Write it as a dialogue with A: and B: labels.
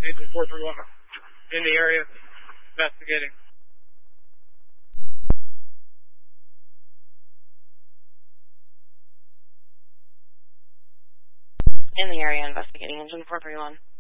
A: Agent 431 in the area investigating.
B: In the area investigating, Engine 431.